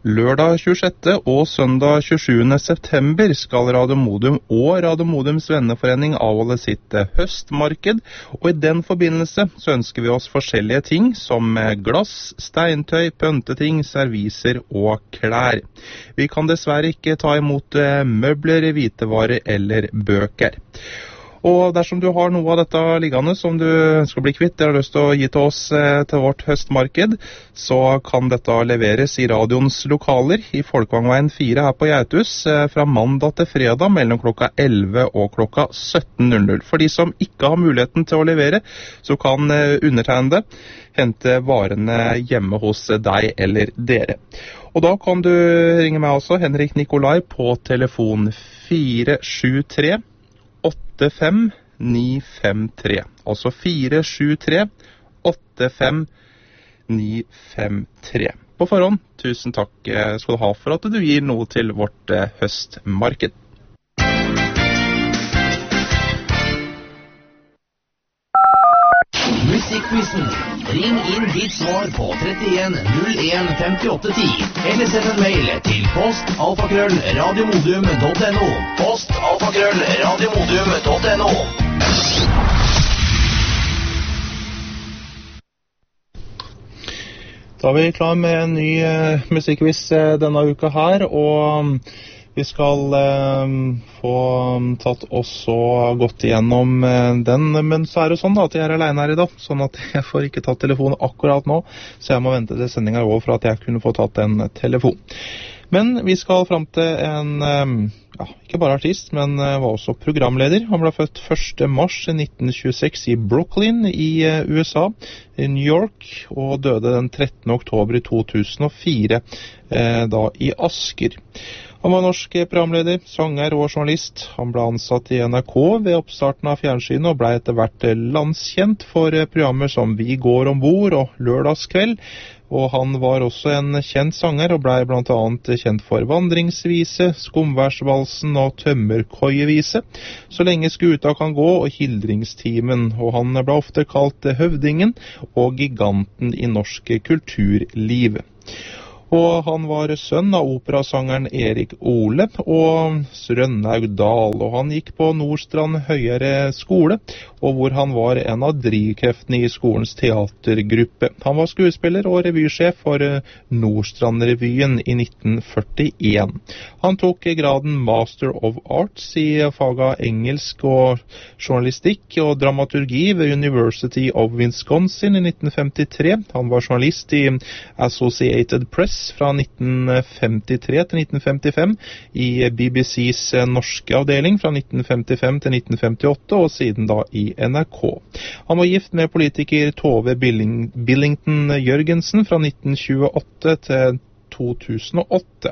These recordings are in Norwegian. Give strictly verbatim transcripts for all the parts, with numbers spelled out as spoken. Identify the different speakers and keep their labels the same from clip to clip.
Speaker 1: Lørdag tjuesjette og søndag tjuesjuende september skal Radio Modum og Radio Modums venneforening avholde sitt høstmarked, og i den forbindelse så ønsker vi oss forskjellige ting som glass, steintøy, pønteting, serviser og klær. Vi kan dessverre ikke ta imot møbler, hvitevarer eller bøker. Og dersom du har noe av dette liggende som du skal bli kvitt, eller har lyst til å gi til oss eh, til vårt høstmarked, så kan dette leveres i radioens lokaler i Folkevangveien fire her på Gjerthus eh, fra mandag til fredag mellom klokka elleve og klokka sytten. For de som ikke har muligheten til å levere, så kan eh, undertegnede hente varene hjemme hos deg eller dere. Og da kan du ringe meg også, Henrik Nikolai, på telefon fire sju tre åtte fem ni fem tre. Altså fire sju tre åtte fem ni fem tre. På forhånd, tusen takk skal du ha for at du gir noe til vårt eh, høstmarked.
Speaker 2: Musikkquizen. Ring inn ditt svar på trettien null en femtiåtte ti, eller send en mail til post alfakrøll radiomodum punktum no. Post alfakrøll radiomodum punktum no.
Speaker 1: Da er vi klar med en ny uh, musikkquiz uh, denne uka her, og um, vi skal eh, få tatt oss og gått igjennom eh, den, men så er det sånn da at jeg er alene her i dag, sånn at jeg får ikke tatt telefonen akkurat nå, så jeg må vente til sendingen er over for at jeg kunne få tatt en telefon. Men vi skal frem til en, eh, ja, ikke bare artist, men eh, var også programleder. Han ble født første mars nitten tjueseks i Brooklyn i eh, U S A, i New York, og døde den trettende oktober i to tusen og fire, eh, da i Asker. Han var norsk programleder, sanger og journalist. Han ble ansatt i N R K ved oppstarten av fjernsynet og ble etter hvert landskjent for programmer som Vi går ombord og Lørdagskveld. Og han var også en kjent sanger og ble blant annet kjent for Vandringsvise, Skumværsvalsen og Tømmerkoievise, Så lenge skuta kan gå og Hildringstimen. Og han ble ofte kalt Høvdingen og giganten i norsk kulturliv. Og han var sønn av operasangeren Erik Ole og Rønnaug Dahl, og han gikk på Nordstrand høyere skole, og hvor han var en av drivkreftene i skolens teatergruppe. Han var skuespiller og revysjef for Nordstrandrevyen i nitten førtien. Han tok graden Master of Arts i faget engelsk og journalistikk og dramaturgi ved University of Wisconsin i nitten femtitre. Han var journalist i Associated Press fra nitten femtitre til nitten femtifem, i B B C's norske avdeling fra nitten femtifem til nitten femtiåtte, og siden da i N R K. Han var gift med politiker Tove Billing- Billington Jørgensen fra nitten tjueåtte til to tusen og åtte,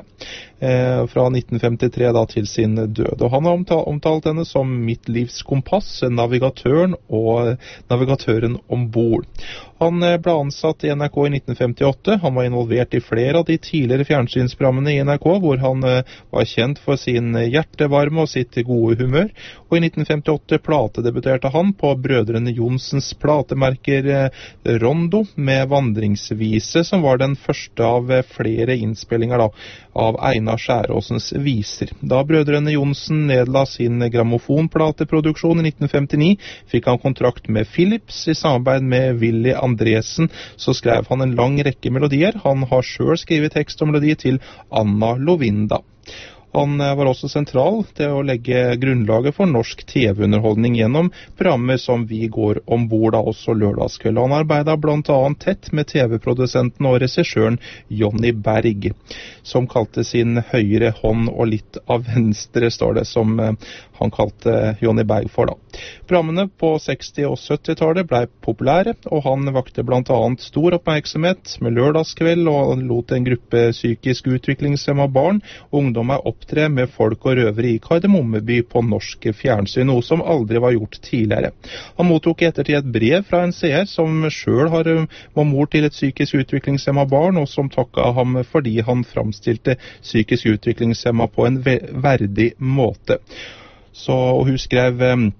Speaker 1: eh, fra nitten femtitre da til sin død. Og han har omtalt, omtalt henne som mitt livs kompass, navigatøren og navigatøren ombord. Han ble ansatt i N R K i nitten femtiåtte. Han var involvert i flere av de tidligere fjernsynsprogrammene i N R K, hvor han var kjent for sin hjertevarme og sitt gode humør. Og i nitten femtiåtte platedebuterte han på Brødrene Jonsens platemerker Rondo med Vandringsvise, som var den første av flere innspillinger da, av Einar Skjæråsens viser. Da Brødrene Jonsen nedla sin grammofonplateproduksjon i nitten femtini, fikk han kontrakt med Philips i samarbeid med Willy Andresen, så skrev han en lang rekke melodier. Han har selv skrevet tekst og melodi til Anna Lovinda. Han var også sentral til å legge grunnlaget for norsk T V-underholdning gjennom programmer som Vi går ombord, da også Lørdagskveld. Han arbeidet blant annet tett med T V-produsenten og regissøren Johnny Berg, som kalte sin høyre hånd og litt av venstre, står det, som han kalte Johnny Berg for da. Programmene på seksti- og syttitallet ble populære, og han vakte blant annet stor oppmerksomhet med Lørdagskveld og lot en gruppe psykisk utviklingshemmede barn og ungdommer opptre med folk og røvere i Kardemommeby på norsk fjernsyn, noe som aldri var gjort tidligere. Han mottok i ettertid et brev fra en seer som selv har, var mor til et psykisk utviklingshemmet barn, og som takket ham fordi han framstilte psykisk utviklingshemmet på en verdig måte. Så og hun skrev: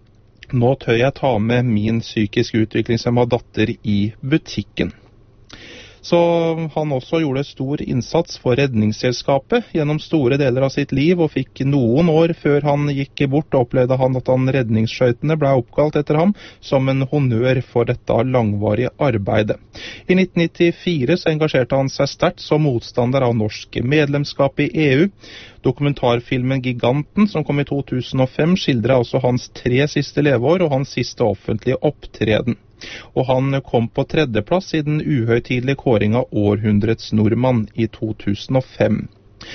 Speaker 1: «Nå tør jeg ta med min psykisk utviklingshemmede datter i butikken.» Så han også gjorde stor innsats for Redningsselskapet gjennom store deler av sitt liv, og fikk noen år før han gikk bort, opplevde han at han redningsskøytene ble oppkalt etter ham som en honnør for dette langvarige arbeidet. I nitten nittifire så engasjerte han seg sterkt som motstander av norsk medlemskap i E U. Dokumentarfilmen Giganten, som kom i to tusen og fem, skildrer også hans tre siste leveår og hans siste offentlige opptreden. Og han kom på tredjeplass i den uhøytidelige kåringen av Århundrets nordmann i to tusen og fem.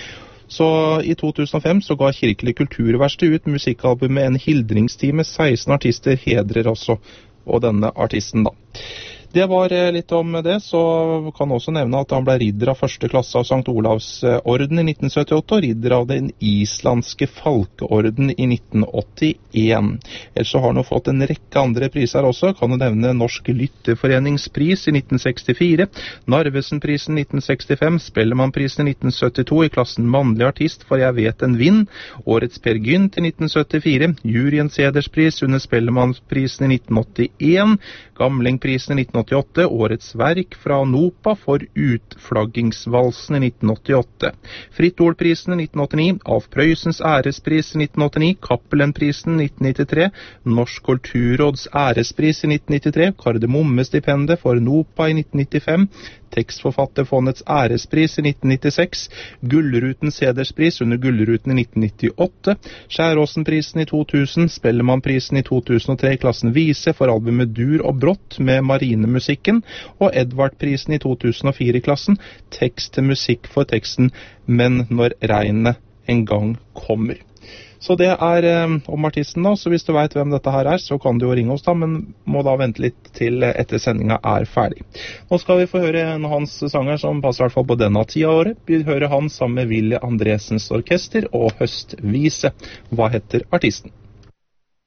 Speaker 1: Så i to tusen og fem så ga Kirkelig kulturverksted ut musikkalbumet En hildringstid med seksten artister hedrer også, og denne artisten da. Det var litt om det, så kan også nevne at han ble ridder av første klasse av Sankt Olavs orden i nitten syttiåtte, og ridder av den islandske Falkeorden i nitten åttien. Ellers så har han jo fått en rekke andre priser også, kan du nevne Norsk Lytterforeningspris i nitten sekstifire, Narvesenprisen nitten sekstifem, Spellemannprisen i nitten syttito i klassen mannlig artist for Jeg vet en vind, Årets Per Gynt i nitten syttifire, Juryens hederspris under Spellemannprisen i nitten åttien, Gamlingprisen i nitten åttiåtte, Årets verk fra NOPA for Utflaggingsvalsen i nitten åttiåtte, Fritt Ordprisen i nitten åttini, Alf Prøysens ærespris i nitten åttini, Kappelenprisen i nitten nittitre, Norsk Kulturråds ærespris i nitten nittitre, Kardemommestipendet for NOPA i nitten nittifem, Tekstforfatterfondets ærespris i nitten nittiseks, Gullrutens hederspris under Gullruten i nitten nittiåtte, Skjæråsenprisen i to tusen, Spellemannprisen i to tusen og tre i klassen Vise for albumet Dur og Brott med marinemusikken, og Edvardprisen i to tusen og fire i klassen Tekst til musikk for teksten Men når regnet en gang kommer. Så det er eh, om artisten da, så hvis du vet hvem dette her er, så kan du jo ringe oss da, men må da vente litt til etter sendingen er ferdig. Nå skal vi få høre en av hans sanger som passer i hvert fall på denne tida av året. Vi hører han sammen med Willy Andresens orkester og Høstvise. Hva heter artisten?